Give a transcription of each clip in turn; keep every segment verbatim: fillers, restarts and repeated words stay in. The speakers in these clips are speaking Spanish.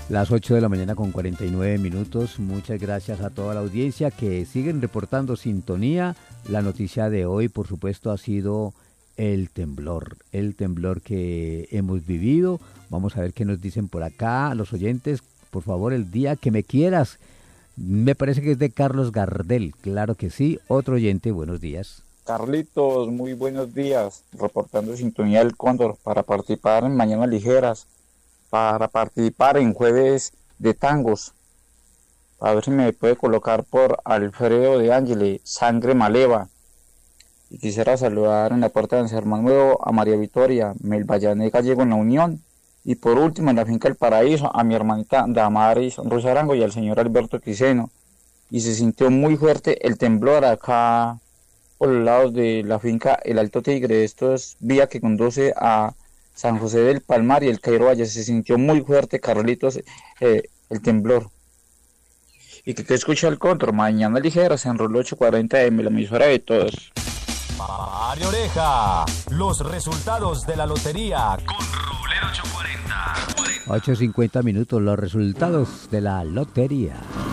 Las ocho de la mañana con cuarenta y nueve minutos. Muchas gracias a toda la audiencia que siguen reportando sintonía. La noticia de hoy, por supuesto, ha sido el temblor. El temblor que hemos vivido. Vamos a ver qué nos dicen por acá los oyentes. Por favor, el día que me quieras. Me parece que es de Carlos Gardel. Claro que sí. Otro oyente, buenos días. Carlitos, muy buenos días. Reportando sintonía del Cóndor para participar en Mañanas Ligeras. Para participar en Jueves de Tangos. A ver si me puede colocar por Alfredo de Ángeles, Sangre Maleva. Y quisiera saludar en la puerta de San Germán Nuevo a María Victoria, Melvallané Gallego en la Unión. Y por último, en la finca El Paraíso, a mi hermanita Damaris Rosarango y al señor Alberto Quiseno. Y se sintió muy fuerte el temblor acá por los lados de la finca El Alto Tigre. Esto es vía que conduce a San José del Palmar y el Cairo Valle. Se sintió muy fuerte, Carlitos, eh, el temblor. Y que, que escucha el control, Mañana Ligeras en Rolo ocho cuarenta eme, la emisora de todos. Mario Oreja, los resultados de la lotería con Rulero ocho cuarenta. ocho cincuenta minutos, los resultados de la lotería.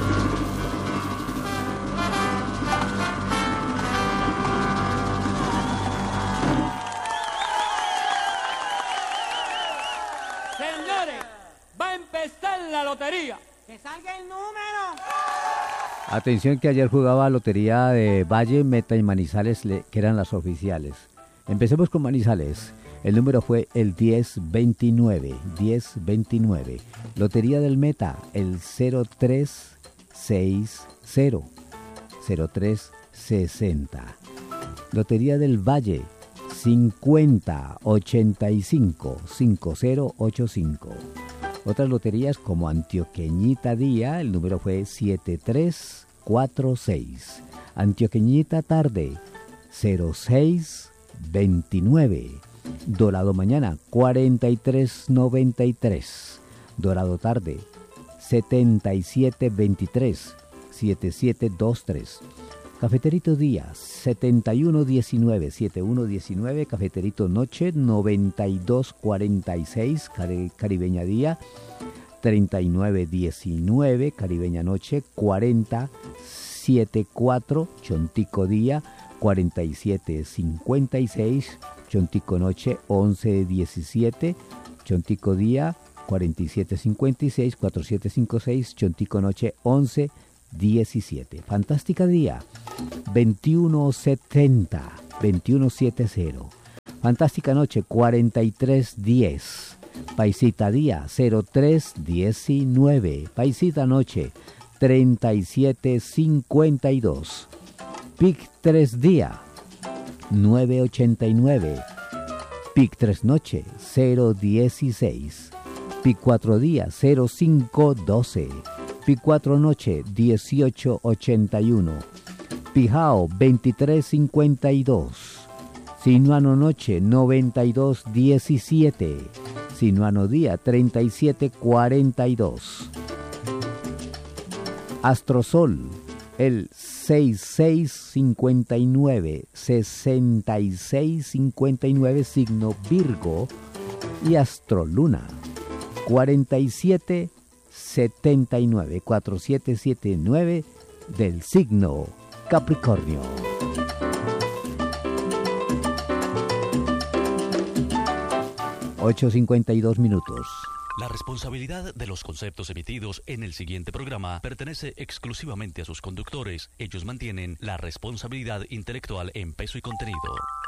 La lotería. Que salga el número. Atención que ayer jugaba lotería de Valle, Meta y Manizales, que eran las oficiales. Empecemos con Manizales. El número fue el diez veintinueve. diez veintinueve. Lotería del Meta, el cero tres sesenta. cero tres sesenta. Lotería del Valle, cincuenta ochenta y cinco. cincuenta ochenta y cinco. Otras loterías como Antioqueñita Día, el número fue siete tres cuarenta y seis. Antioqueñita Tarde, cero seis veintinueve. Dorado Mañana, cuarenta y tres noventa y tres. Dorado Tarde, setenta y siete veintitrés. setenta y siete veintitrés. Cafeterito Día, setenta y uno diecinueve. setenta y uno diecinueve. Cafeterito Noche, noventa y dos cuarenta y seis. Caribeña Día, treinta y nueve diecinueve. Caribeña Noche, cuarenta setenta y cuatro. Chontico Día, cuarenta y siete cincuenta y seis. Chontico Noche, once diecisiete. Chontico Día, cuarenta y siete cincuenta y seis. cuarenta y siete cincuenta y seis. Chontico Noche, once diecisiete. Fantástica Día, veintiuno setenta. veintiuno setenta. Fantástica Noche, cuarenta y tres diez. Paisita Día, cero tres diecinueve. Paisita Noche, treinta y siete cincuenta y dos. Pic tres Día, nueve ochenta y nueve. Pic tres Noche, cero dieciséis. Pic cuatro Día, cero cinco doce. Pic cuatro Noche, dieciocho ochenta y uno. Pijao, veintitrés cincuenta y dos. Sinuano Noche, noventa y dos diecisiete. Sinuano Día, treinta y siete cuarenta y dos. Astrosol, el sesenta y seis cincuenta y nueve. sesenta y seis cincuenta y nueve, signo Virgo. Y Astroluna, cuarenta y siete setenta y nueve. cuarenta y siete setenta y nueve del signo Capricornio. ocho cincuenta y dos minutos. La responsabilidad de los conceptos emitidos en el siguiente programa pertenece exclusivamente a sus conductores. Ellos mantienen la responsabilidad intelectual en peso y contenido.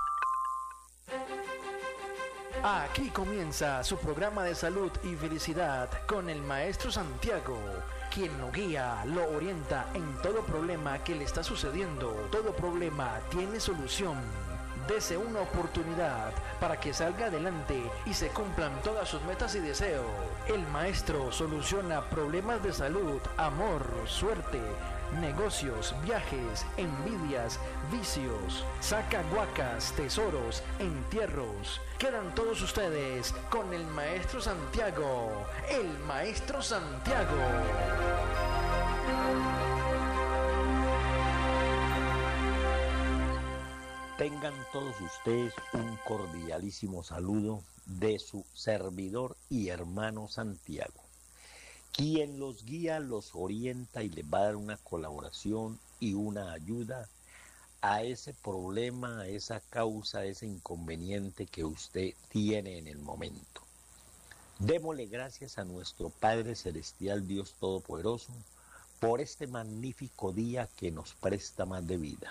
Aquí comienza su programa de salud y felicidad con el maestro Santiago, quien lo guía, lo orienta en todo problema que le está sucediendo. Todo problema tiene solución. Dese una oportunidad para que salga adelante y se cumplan todas sus metas y deseos. El maestro soluciona problemas de salud, amor, suerte, negocios, viajes, envidias, vicios, saca huacas, tesoros, entierros. Quedan todos ustedes con el maestro Santiago, el maestro Santiago. Tengan todos ustedes un cordialísimo saludo de su servidor y hermano Santiago, quien los guía, los orienta y les va a dar una colaboración y una ayuda a ese problema, a esa causa, a ese inconveniente que usted tiene en el momento. Démosle gracias a nuestro Padre Celestial, Dios Todopoderoso, por este magnífico día que nos presta más de vida.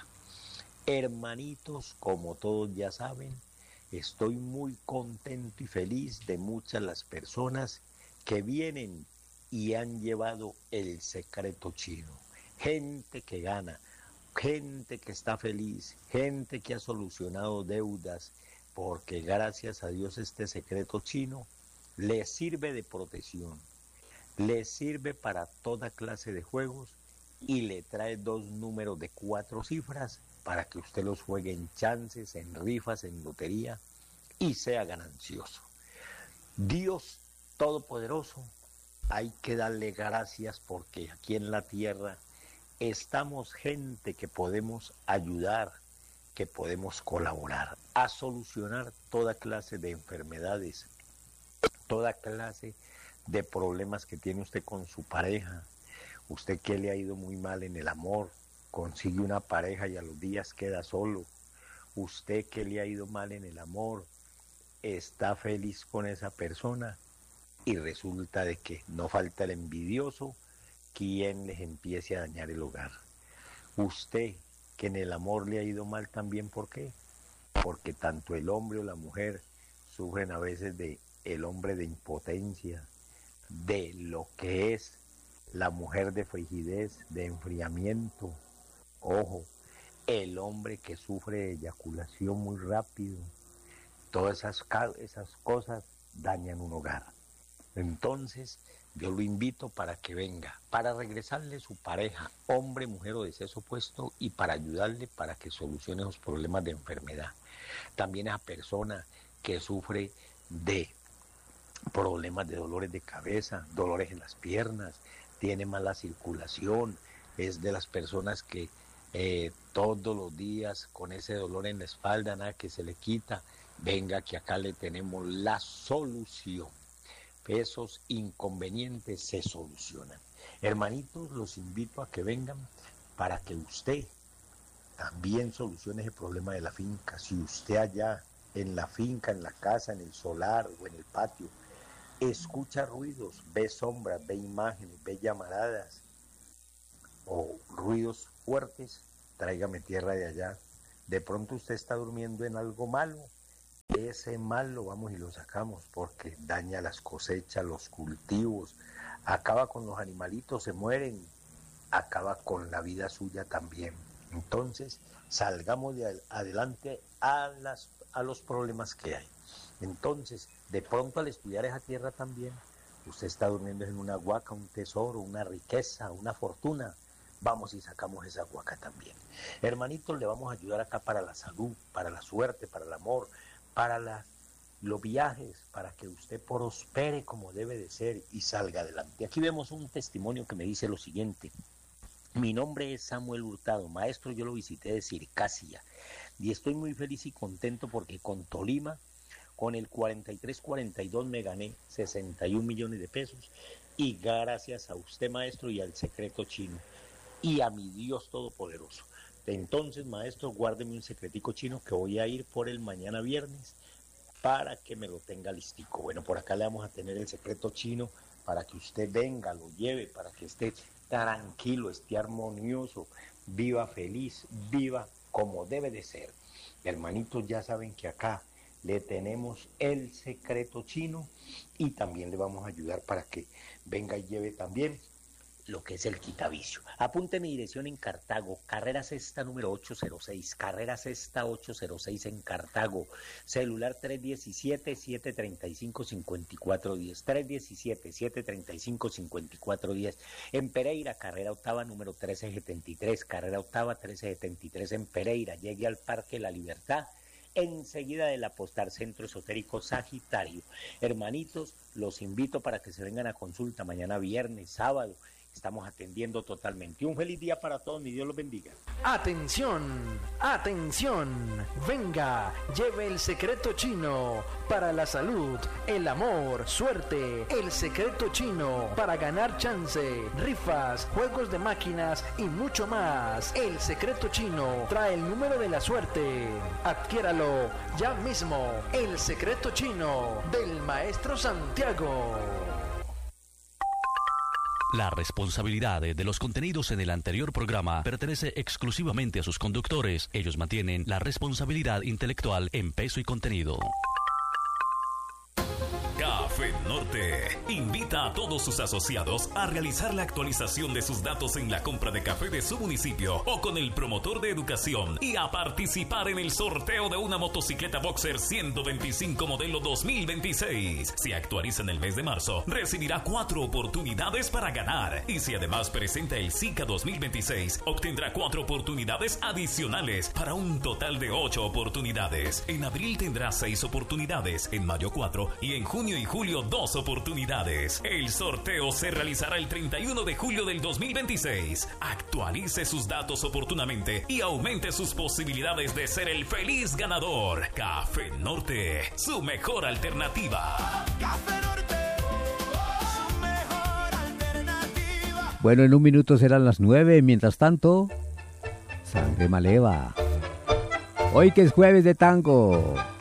Hermanitos, como todos ya saben, estoy muy contento y feliz de muchas las personas que vienen y han llevado el secreto chino. Gente que gana, gente que está feliz, gente que ha solucionado deudas, porque gracias a Dios este secreto chino les sirve de protección, les sirve para toda clase de juegos y le trae dos números de cuatro cifras para que usted los juegue en chances, en rifas, en lotería y sea ganancioso. Dios Todopoderoso, hay que darle gracias porque aquí en la tierra estamos gente que podemos ayudar, que podemos colaborar a solucionar toda clase de enfermedades, toda clase de problemas que tiene usted con su pareja. Usted que le ha ido muy mal en el amor, consigue una pareja y a los días queda solo. Usted que le ha ido mal en el amor, está feliz con esa persona y resulta de que no falta el envidioso quien les empiece a dañar el hogar. Usted que en el amor le ha ido mal también, ¿por qué? Porque tanto el hombre o la mujer sufren a veces de el hombre de impotencia, de lo que es la mujer de frigidez, de enfriamiento. Ojo, el hombre que sufre de eyaculación muy rápido. Todas esas, esas cosas dañan un hogar. Entonces, yo lo invito para que venga, para regresarle su pareja, hombre, mujer o de sexo opuesto, y para ayudarle para que solucione los problemas de enfermedad. También a persona que sufre de problemas de dolores de cabeza, dolores en las piernas, tiene mala circulación, es de las personas que eh, todos los días con ese dolor en la espalda, nada que se le quita, venga que acá le tenemos la solución. Esos inconvenientes se solucionan. Hermanitos, los invito a que vengan para que usted también solucione ese problema de la finca. Si usted allá en la finca, en la casa, en el solar o en el patio, escucha ruidos, ve sombras, ve imágenes, ve llamaradas o ruidos fuertes, tráigame tierra de allá. De pronto usted está durmiendo en algo malo, ese mal lo vamos y lo sacamos porque daña las cosechas, los cultivos, acaba con los animalitos, se mueren, acaba con la vida suya también. Entonces, salgamos de adelante a, las, a los problemas que hay. Entonces, de pronto al estudiar esa tierra también, usted está durmiendo en una huaca, un tesoro, una riqueza, una fortuna. Vamos y sacamos esa huaca también. Hermanitos, le vamos a ayudar acá para la salud, para la suerte, para el amor, para la, los viajes, para que usted prospere como debe de ser y salga adelante. Aquí vemos un testimonio que me dice lo siguiente. Mi nombre es Samuel Hurtado, maestro, yo lo visité de Circasia y estoy muy feliz y contento porque con Tolima, con el cuarenta y tres cuarenta y dos me gané sesenta y un millones de pesos y gracias a usted, maestro, y al secreto chino y a mi Dios Todopoderoso. Entonces, maestro, guárdeme un secretico chino que voy a ir por el mañana viernes para que me lo tenga listico. Bueno, por acá le vamos a tener el secreto chino para que usted venga, lo lleve, para que esté tranquilo, esté armonioso, viva feliz, viva como debe de ser. Hermanitos, ya saben que acá le tenemos el secreto chino y también le vamos a ayudar para que venga y lleve también lo que es el quitavicio. Apunte mi dirección en Cartago, carrera sexta número ochocientos seis, carrera sexta ochocientos seis en Cartago, celular tres diecisiete, siete treinta y cinco, cincuenta y cuatro diez, tres diecisiete, siete treinta y cinco, cincuenta y cuatro diez. En Pereira, carrera octava número trece setenta y tres, carrera octava trece setenta y tres en Pereira, llegue al Parque La Libertad, enseguida del Apostar Centro Esotérico Sagitario. Hermanitos, los invito para que se vengan a consulta mañana viernes, sábado. estamos atendiendo totalmente. Un feliz día para todos, mi Dios los bendiga. Atención, atención, venga, lleve el secreto chino para la salud, el amor, suerte, el secreto chino para ganar chance, rifas, juegos de máquinas y mucho más. El secreto chino trae el número de la suerte. Adquiéralo ya mismo. El secreto chino del Maestro Santiago. La responsabilidad de los contenidos en el anterior programa pertenece exclusivamente a sus conductores. Ellos mantienen la responsabilidad intelectual en peso y contenido. Café Norte invita a todos sus asociados a realizar la actualización de sus datos en la compra de café de su municipio o con el promotor de educación y a participar en el sorteo de una motocicleta Boxer ciento veinticinco modelo dos mil veintiséis. Si actualiza en el mes de marzo, recibirá cuatro oportunidades para ganar y si además presenta el SICA dos mil veintiséis, obtendrá cuatro oportunidades adicionales para un total de ocho oportunidades. En abril tendrá seis oportunidades, en mayo cuatro y en junio y julio dos oportunidades. El sorteo se realizará el treinta y uno de julio del dos mil veintiséis. Actualice sus datos oportunamente y aumente sus posibilidades de ser el feliz ganador. Café Norte, su mejor alternativa. Café Norte, su mejor alternativa. Bueno, en un minuto serán las nueve. Mientras tanto, Sangre Maleva. Hoy que es jueves de tango.